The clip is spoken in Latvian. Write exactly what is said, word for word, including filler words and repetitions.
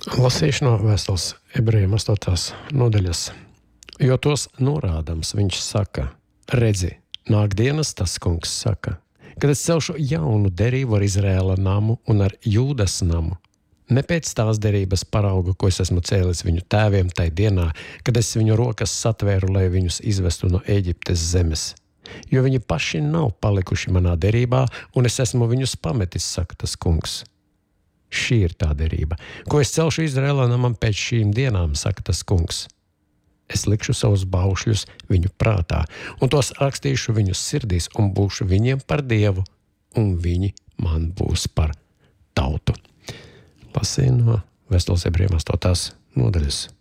Lasīšu no vēstules ebrejiem astotās nodaļas. Jo tos norādams viņš saka, redzi, nāk dienas, tas kungs saka, kad es celšu jaunu derību ar Izraēla namu un ar Jūdas namu. Ne pēc tās derības parauga, ko es esmu cēlis viņu tēviem tai dienā, kad es viņu rokas satvēru, lai viņus izvestu no Ēģiptes zemes. Jo viņi paši nav palikuši manā derībā, un es esmu viņus pametis, saka tas kungs. Šī ir tā derība, ko es celšu Izraēla namam pēc šīm dienām, saka tas kungs. Es likšu savus baušļus viņu prātā, un tos rakstīšu viņu sirdīs, un būšu viņiem par dievu, un viņi man būs par tautu. Lasīju no vēstules ebrejiem astotās nodaļas.